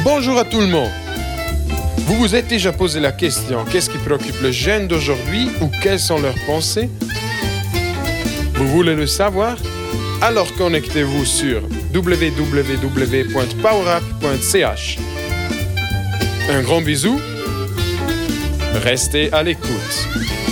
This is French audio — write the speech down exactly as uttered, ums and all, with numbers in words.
Bonjour à tout le monde. Vous vous êtes déjà posé la question, qu'est-ce qui préoccupe les jeunes d'aujourd'hui ou quelles sont leurs pensées? Vous voulez le savoir? Alors connectez-vous sur w w w point powerup point c h. Un grand bisou. Restez à l'écoute.